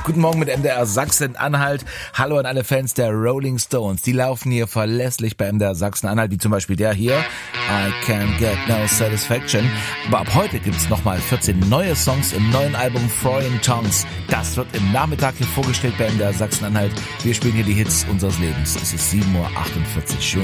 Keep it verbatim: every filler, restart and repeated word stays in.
Guten Morgen mit M D R Sachsen-Anhalt. Hallo an alle Fans der Rolling Stones. Die laufen hier verlässlich bei M D R Sachsen-Anhalt, wie zum Beispiel der hier, I Can't Get No Satisfaction. Aber ab heute gibt's nochmal vierzehn neue Songs im neuen Album Foreign Tongues. Das wird im Nachmittag hier vorgestellt bei M D R Sachsen-Anhalt. Wir spielen hier die Hits unseres Lebens. Es ist sieben Uhr achtundvierzig. Schön.